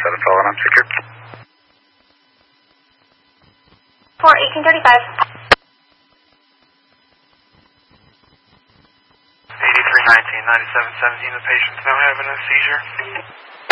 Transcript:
7 following on secured. For 1835. 8319, 9717, the patient's now having a seizure.